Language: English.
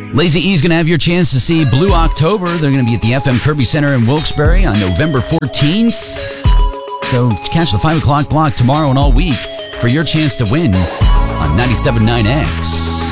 Lazy E's going to have your chance to see Blue October. They're going to be at the FM Kirby Center in Wilkes-Barre on November 14th. So catch the 5 o'clock block tomorrow and all week for your chance to win on 97.9X.